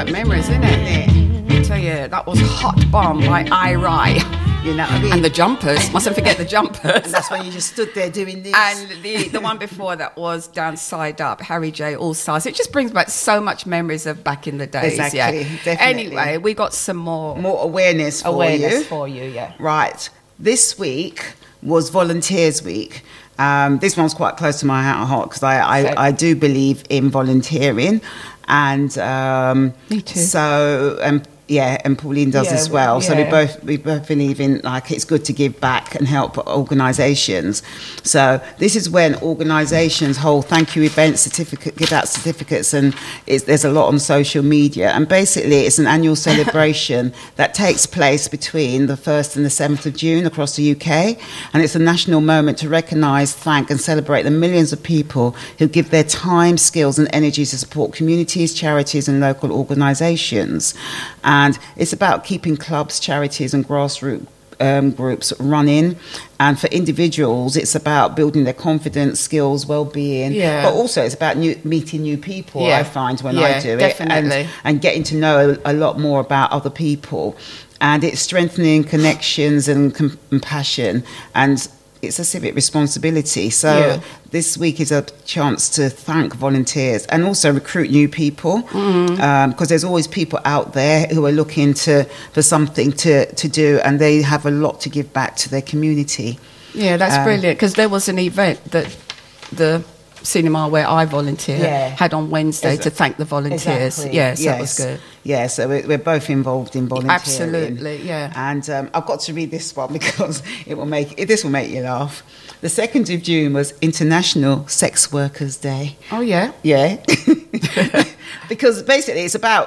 back memories, isn't it? I tell you, that was Hot Bomb by I.Rai. You know what I mean? And the jumpers. Mustn't forget the jumpers. And that's when you just stood there doing this. And the one before that was Down Side Up, Harry J. All Stars. It just brings back so much memories of back in the days. Exactly, yeah. definitely. Anyway, we got some more awareness for you. for you, yeah. Right. This week was Volunteers Week. This one's quite close to my heart because I do believe in volunteering. And me too. So and Pauline does as well. So we both believe in, like, it's good to give back and help organisations. So this is when organisations hold thank you events, give out certificates, and there's a lot on social media. And basically, it's an annual celebration that takes place between the 1st and the 7th of June across the UK. And it's a national moment to recognise, thank and celebrate the millions of people who give their time, skills and energy to support communities, charities and local organisations. And it's about keeping clubs, charities and grassroots groups running. And for individuals, it's about building their confidence, skills, well-being. Yeah. But also it's about meeting new people, I find, when I do definitely. it. And getting to know a lot more about other people. And it's strengthening connections and compassion. And it's a civic responsibility. So this week is a chance to thank volunteers and also recruit new people, because there's always people out there who are looking for something to do, and they have a lot to give back to their community. Yeah, that's brilliant, because there was an event that the cinema where I volunteer had on Wednesday to thank the volunteers. Exactly. Yes, that was good. Yeah, so we're both involved in volunteering. Absolutely, yeah. And I've got to read this one because this will make you laugh. The 2nd of June was International Sex Workers Day. Oh yeah, yeah. Because basically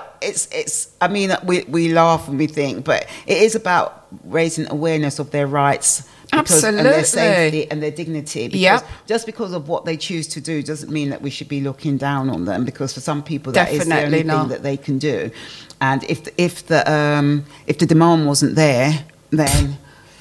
I mean, we laugh and we think, but it is about raising awareness of their rights. Absolutely. And their safety and their dignity. Because just because of what they choose to do doesn't mean that we should be looking down on them, because for some people that is the only thing that they can do. And if the demand wasn't there, then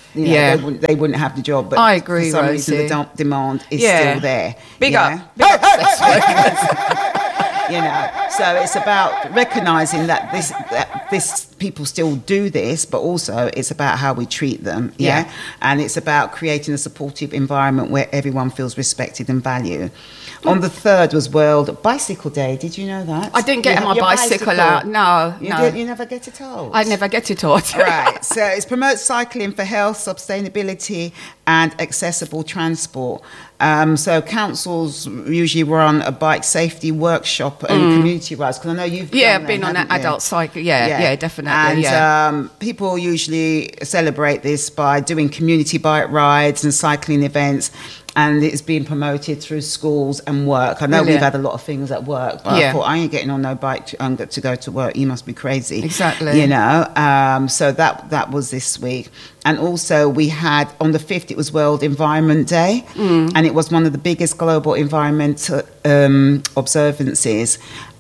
they wouldn't have the job. But I agree, for some Rosie. reason the demand is still there. Big up sex workers. You know, so it's about recognising that this people still do this, but also it's about how we treat them, and it's about creating a supportive environment where everyone feels respected and valued. On the 3rd was World Bicycle Day. Did you know that? I didn't get my bicycle out. No, You never get it taught? I never get it taught. Right. So it promotes cycling for health, sustainability and accessible transport. So councils usually run a bike safety workshop and community rides, because I know you've been on an adult cycle. Yeah, definitely. And people usually celebrate this by doing community bike rides and cycling events. And it's being promoted through schools and work. I know we've had a lot of things at work, but I thought, I ain't getting on no bike to go to work. You must be crazy. Exactly. You know, so that was this week. And also we had, on the 5th, it was World Environment Day. And it was one of the biggest global environmental observances.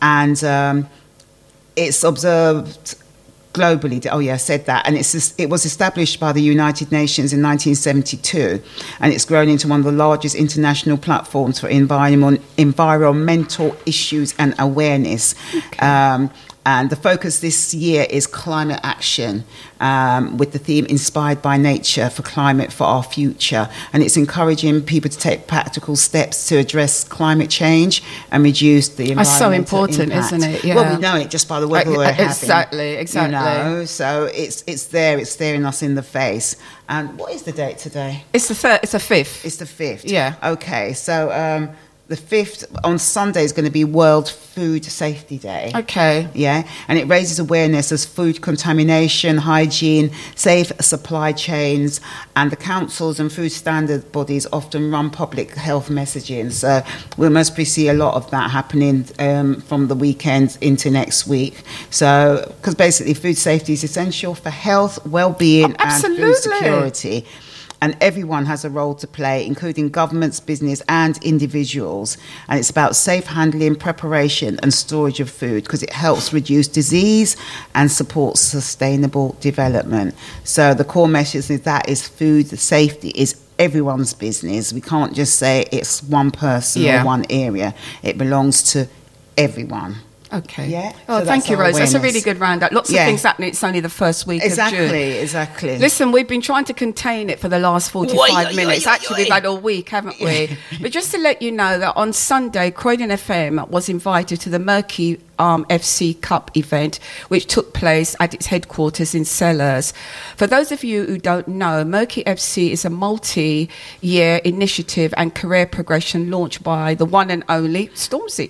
And it's observed globally. Oh yeah, I said that. And it was established by the United Nations in 1972, and it's grown into one of the largest international platforms for environmental issues and awareness. Okay. And the focus this year is climate action, with the theme Inspired by Nature for Climate for Our Future. And it's encouraging people to take practical steps to address climate change and reduce the environmental That's so important, impact. Isn't it? Yeah. Well, we know it just by the weather we're having. Exactly. You know? So it's there, it's staring us in the face. And what is the date today? It's the 5th. It's the 5th. Yeah. Okay, so the 5th, on Sunday, is going to be World Food Safety Day. Okay. Yeah, and it raises awareness of food contamination, hygiene, safe supply chains, and the councils and food standard bodies often run public health messaging. So we'll most probably see a lot of that happening from the weekend into next week. So, because basically food safety is essential for health, well-being, and food security. And everyone has a role to play, including governments, business and individuals. And it's about safe handling, preparation and storage of food, because it helps reduce disease and supports sustainable development. So the core message is food safety is everyone's business. We can't just say it's one person or one area. It belongs to everyone. Okay. Yeah. Oh, so thank you, Rose. That's a really good roundup. Lots of things happening. It's only the first week of June. Exactly. Listen, we've been trying to contain it for the last 45 minutes. Actually, we've had a week, haven't we? But just to let you know that on Sunday, Croydon FM was invited to the Murky FC Cup event, which took place at its headquarters in Sellers. For those of you who don't know, Murky FC is a multi-year initiative and career progression launched by the one and only Stormzy.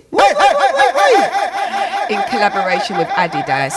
In collaboration with Adidas.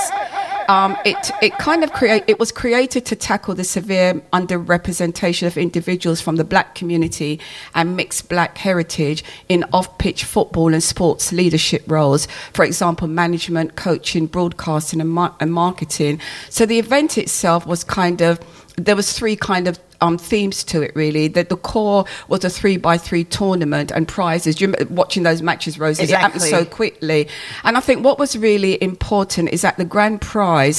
It was created to tackle the severe underrepresentation of individuals from the black community and mixed black heritage in off-pitch football and sports leadership roles, for example, management, coaching, broadcasting and marketing. So the event itself was there was three themes to it, really. The core was a 3x3 tournament and prizes. You watching those matches, Rosie, It happened so quickly. And I think what was really important is that the grand prize,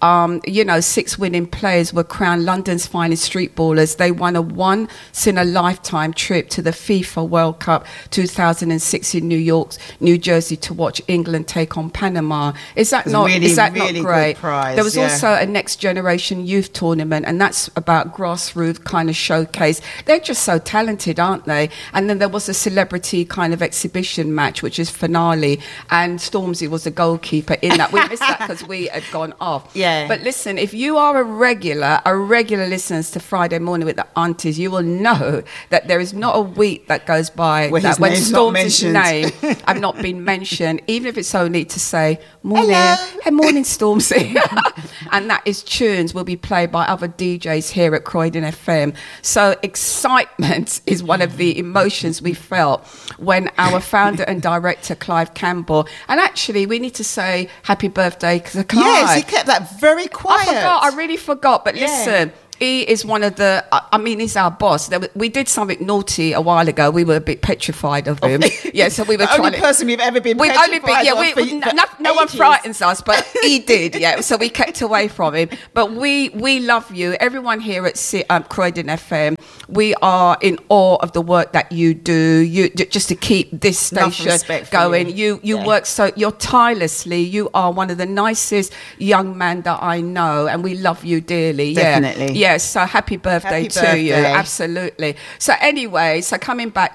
6 winning players were crowned London's finest street ballers. They won a once-in-a-lifetime trip to the FIFA World Cup 2006 in New Jersey to watch England take on Panama. Is that not great? Prize, there was also a next generation youth tournament, and that's about grassroots kind of showcase. They're just so talented, aren't they? And then there was a celebrity kind of exhibition match, which is finale, and Stormzy was the goalkeeper in that. We missed that because we had gone off. Yeah. But listen, if you are a regular listener to Friday Morning with the Aunties, you will know that there is not a week that goes by when Stormzy's name have not been mentioned, even if it's only to say morning, hey, morning Stormzy. And that is tunes will be played by other DJs here at Croydon FM. So excitement is one of the emotions we felt when our founder and director Clive Campbell, and actually we need to say happy birthday to Clive. Yes, he kept that very quiet. I really forgot, but listen, he is one of the, he's our boss. We did something naughty a while ago. We were a bit petrified of him. Yeah, so we were the only person we've ever been petrified of. No one frightens us, but he did, so we kept away from him. But we love you. Everyone here at Croydon FM, we are in awe of the work that you do. You just to keep this station going. You work you're tirelessly. You are one of the nicest young men that I know, and we love you dearly. Definitely. Yeah. Yes, so happy birthday to you. Absolutely. So anyway, coming back,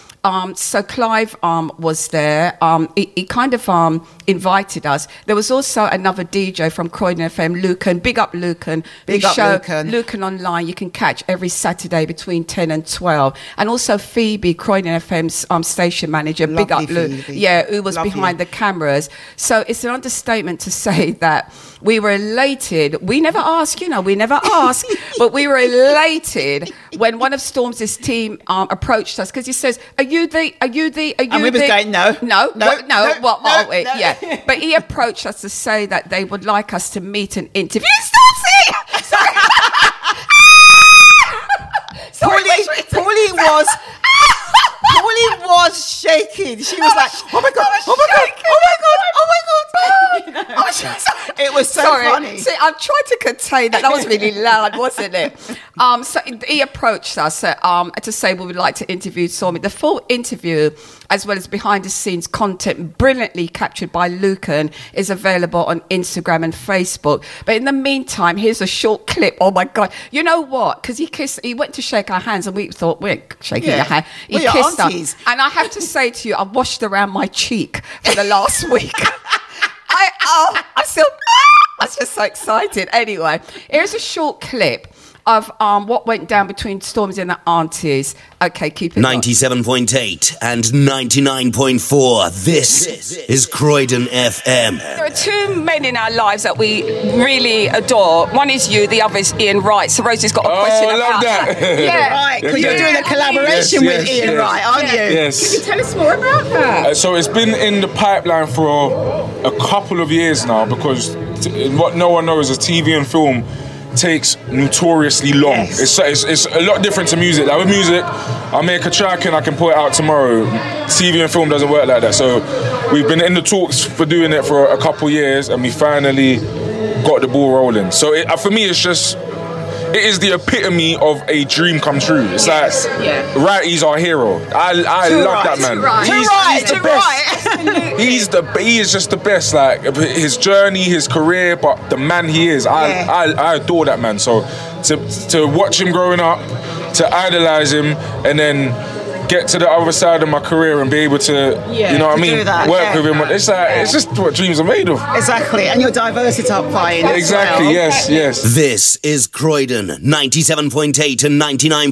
so Clive was there. He kind of invited us. There was also another DJ from Croydon FM, Lucan. Big up Lucan. Big up Lucan. Lucan online you can catch every Saturday between 10 and 12. And also Phoebe, Croydon FM's station manager. Lovely big up Lucan. Yeah, who was behind the cameras. So it's an understatement to say that we were elated. We never ask, but we were elated when one of Stormzy's team approached us because he says, Are you the? And we was going, no. What are we? Yeah. But he approached us to say that they would like us to meet and interview Stormzy. Sorry. Pauline was shaking. She was like, oh my God. It was so funny. See, I'm trying to contain that. That was really loud, wasn't it? So he approached us to say we would like to interview Stormzy. The full interview, as well as behind-the-scenes content brilliantly captured by Lucan, is available on Instagram and Facebook. But in the meantime, here's a short clip. Oh, my God. You know what? Because he went to shake our hands, and we thought, we're shaking your hand. He kissed us. And I have to say to you, I've washed around my cheek for the last week. I was just so excited. Anyway, here's a short clip of what went down between Stormzy and the Aunties. Okay, keep it 97.8 and 99.4. This is Croydon FM. There are two men in our lives that we really adore. One is you, the other is Ian Wright. So Rosie's got a question about that. Yeah, right, because you're doing a collaboration with Ian Wright, aren't you? Yes. Can you tell us more about that? So it's been in the pipeline for a couple of years now because what no one knows is TV and film takes notoriously long. Yes. It's a lot different to music. Like with music, I make a track and I can put it out tomorrow. TV and film doesn't work like that. So we've been in the talks for doing it for a couple years, and we finally got the ball rolling. So for me, it's it is the epitome of a dream come true. It's like, right, he's our hero. I love that man. He's he is just the best. Like his journey, his career, but the man he is, I adore that man. So to watch him growing up, to idolize him, and then get to the other side of my career and be able to, you know what I mean, work with him. It's like it's just what dreams are made of. Exactly, and you're diversifying. Exactly. Yes. This is Croydon 97.8 and 99.